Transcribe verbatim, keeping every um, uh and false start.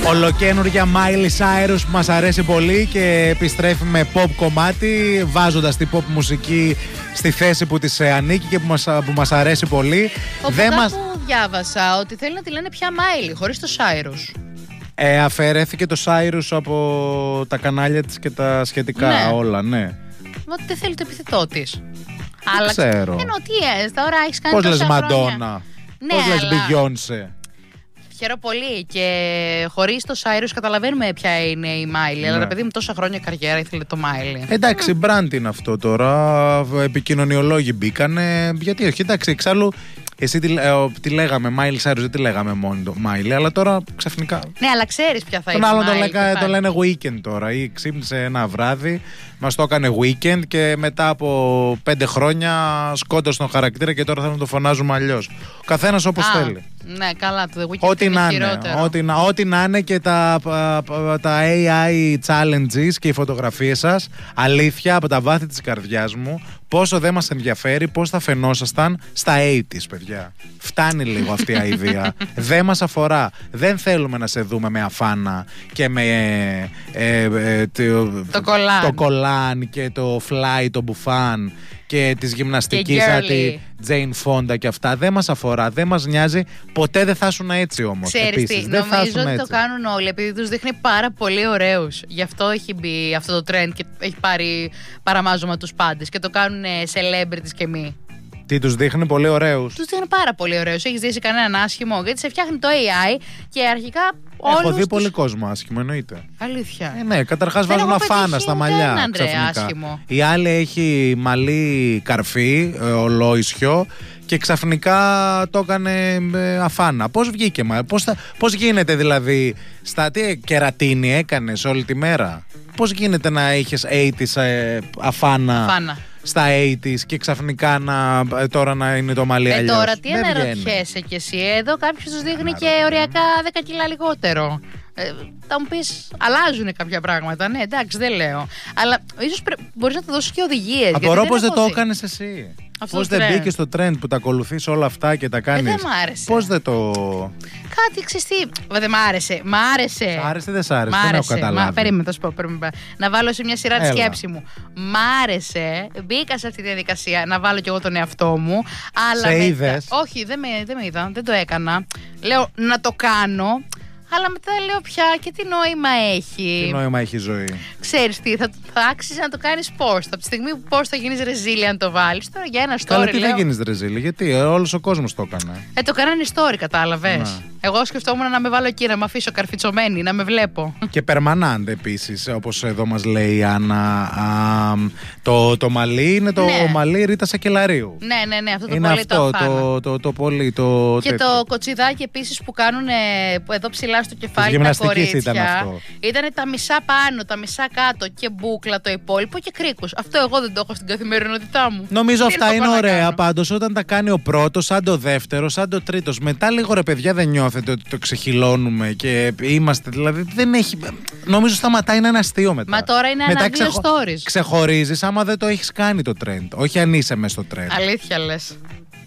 Ολοκαίνουργια Miley Cyrus που μας αρέσει πολύ και επιστρέφει με pop κομμάτι, βάζοντας την pop μουσική στη θέση που της ανήκει και που μας, που μας αρέσει πολύ. Όπου Δεν κάπου μας... διάβασα ότι θέλει να τη λένε πια Miley, χωρίς το Cyrus. Ε, αφαιρέθηκε το Cyrus από τα κανάλια της και τα σχετικά, ναι. όλα, ναι. Μα δεν θέλει το επιθετό της. Δεν αλλά ξέρω. Εννοώ τι έσαι, τώρα έχεις κάνει πώς τόσα λες χρόνια. Μαντόνα, Ναι, πώς λες αλλά... Beyoncé. Χαίρομαι πολύ και χωρίς το Cyrus καταλαβαίνουμε ποια είναι η Miley. Ναι. Αλλά ρε παιδί μου, τόσα χρόνια καριέρα ήθελε το Miley. Εντάξει, brand είναι αυτό τώρα. Επικοινωνιολόγοι μπήκανε. Γιατί όχι, εντάξει, εξάλλου. Εσύ τι, ε, τι λέγαμε, Miley Cyrus, δεν τη λέγαμε μόνο το Miley, αλλά τώρα ξαφνικά. Ναι, αλλά ξέρεις ποια θα είναι. Τον άλλον το, λέγα, το λένε Weekend τώρα. Ή ξύπνησε ένα βράδυ, μας το έκανε Weekend και μετά από πέντε χρόνια σκότωσε τον χαρακτήρα και τώρα θα το φωνάζουμε αλλιώς. Ο καθένας όπως Α, θέλει. Ναι, καλά, το The Weekend ό,τι είναι να χειρότερο. είναι, ό,τι, να, ό,τι να είναι και τα, τα έι άι challenges και οι φωτογραφίες σας, αλήθεια από τα βάθη της καρδιάς μου, πόσο δεν μας ενδιαφέρει πώς θα φαινόσασταν στα ογδόντα, παιδιά. Φτάνει λίγο αυτή η αηδία. Δεν μας αφορά. Δεν θέλουμε να σε δούμε με αφάνα και με ε, ε, ε, το, το, κολάν. το κολάν και το fly, το μπουφάν και της γυμναστικής σαν τη Jane Fonda και αυτά. Δεν μας αφορά, δεν μας νοιάζει. Ποτέ δεν θα ήσουν έτσι όμως. Ξέρεις επίσης. τι, δεν νομίζω θα ότι έτσι. το κάνουν όλοι επειδή τους δείχνει πάρα πολύ ωραίους. Γι' αυτό έχει μπει αυτό το trend και έχει πάρει παραμάζωμα τους πάντες και το κάνουν celebrities και μη. Τι τους δείχνει πολύ ωραίους. Τους δείχνει πάρα πολύ ωραίους. Έχεις δει κανέναν άσχημο? Γιατί σε φτιάχνει το έι άι και αρχικά όλους. Έχω δει τους... πολύ κόσμο άσχημο, εννοείται. Αλήθεια. Ε, ναι, καταρχάς βάζουν αφάνα στα μαλλιά. Ξαφνικά. Η άλλη έχει μαλλί καρφί, ε, ολόισιο. Και ξαφνικά το έκανε ε, αφάνα. Πώς βγήκε, μα, πώς, θα, πώς γίνεται δηλαδή, στα τι κερατίνη έκανες όλη τη μέρα. Πώς γίνεται να έχεις ογδόντα ε, αφάνα, αφάνα στα ογδόντα και ξαφνικά να, τώρα να είναι το μαλλί ε, αλλιώς. Τώρα τι αναρωτιέσαι κι εσύ, εδώ κάποιος τους δείχνει και οριακά δέκα κιλά λιγότερο. Ε, θα μου πεις, αλλάζουν κάποια πράγματα. Ναι, εντάξει, δεν λέω. Αλλά ίσως πρέ... μπορείς να του δώσεις και οδηγίες. Απορώ πως δεν το έκανες εσύ. Πώς δεν μπήκε στο trend που τα ακολουθείς όλα αυτά και τα κάνεις. Ε, δεν μ' άρεσε. Πώς δεν το. Κάτι ξέρεις τι. Δεν μ' άρεσε. Μ' άρεσε. Σ' άρεσε, δεν σ' άρεσε. Δεν έχω καταλάβει. Μα, περίμενε, θα σου πω. Περίμενε. Να βάλω σε μια σειρά τη σκέψη μου. Μ' άρεσε. Μπήκα σε αυτή τη διαδικασία να βάλω κι εγώ τον εαυτό μου. Αλλά σε μετά... είδες? Όχι, δεν με, δεν με είδα. Δεν το έκανα. Λέω να το κάνω. Αλλά μετά λέω πια και τι νόημα έχει. Τι νόημα έχει η ζωή. Ξέρεις τι, θα, θα άξιζε να το κάνεις post. Από τη στιγμή που post θα γίνεις ρεζίλια αν το βάλεις. Τώρα για ένα story. Καλά, τι λέω... θα γίνεις ρεζίλια, γιατί όλος ο κόσμος το έκανε. Ε, το κάνανε story, κατάλαβες. Να. Εγώ σκεφτόμουν να με βάλω εκεί, να με αφήσω καρφιτσωμένη, να με βλέπω. Και permanent επίσης, όπως εδώ μας λέει η Άννα. Α, το, το μαλλί είναι το ναι. μαλλί Ρίτα Σακελαρίου. Ναι, ναι, ναι, αυτό το είναι πολύ αυτό, το το, το, το πολύ το. Και τέτοιο. Το κοτσιδάκι επίσης που κάνουν εδώ ψηλά στο κεφάλι τα κορίτσια. Ήταν αυτό. Ήτανε τα μισά πάνω, τα μισά κάτω και μπούκλα το υπόλοιπο και κρίκους. Αυτό εγώ δεν το έχω στην καθημερινότητά μου. Νομίζω Τι αυτά είναι ωραία πάντως όταν τα κάνει ο πρώτος, σαν το δεύτερο, σαν το τρίτος. Μετά λίγο ρε παιδιά δεν νιώθετε ότι το ξεχυλώνουμε και είμαστε. Δηλαδή δεν έχει. Νομίζω σταματάει να είναι αστείο μετά. Μα τώρα είναι ένα δύο stories. Ξεχωρίζεις άμα δεν το έχεις κάνει το trend. Όχι αν είσαι μέσα στο trend. Αλήθεια λες.